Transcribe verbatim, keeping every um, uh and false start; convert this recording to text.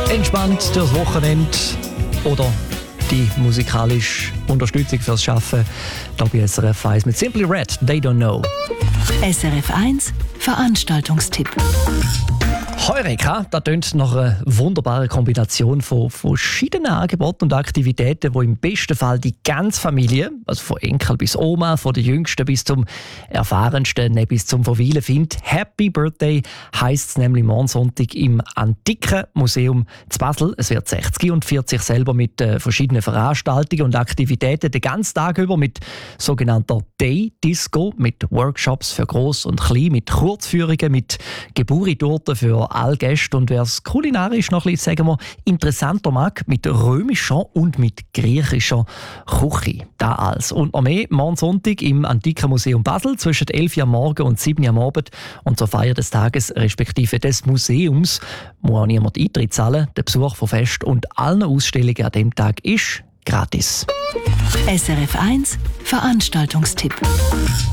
Entspannt durchs Wochenende oder die musikalische Unterstützung fürs Schaffen. Da bei S R F eins mit Simply Red, They Don't Know. S R F eins Veranstaltungstipp. Heureka, das klingt nach einer wunderbaren Kombination von verschiedenen Angeboten und Aktivitäten, die im besten Fall die ganze Familie, also von Enkel bis Oma, von der Jüngsten bis zum Erfahrensten, bis zum Verweilen findet. Happy Birthday heisst es nämlich morgen Sonntag im Antiken Museum zu Basel. Es wird sechzig und vierzig selber mit äh, verschiedenen Veranstaltungen und Aktivitäten den ganzen Tag über mit sogenannter Day Disco, mit Workshops für Gross und Klein, mit Kurzführungen, mit Geburi-Torten für alle Gäste und wer es kulinarisch noch ein bisschen, sagen wir, interessanter mag, mit römischer und mit griechischer Küche. Das alles und noch mehr morgen Sonntag im Antiken Museum Basel zwischen elf Uhr am Morgen und sieben Uhr am Abend und zur Feier des Tages respektive des Museums muss auch niemand Eintritt zahlen. Der Besuch von Fest und allen Ausstellungen an diesem Tag ist gratis. S R F eins Veranstaltungstipp.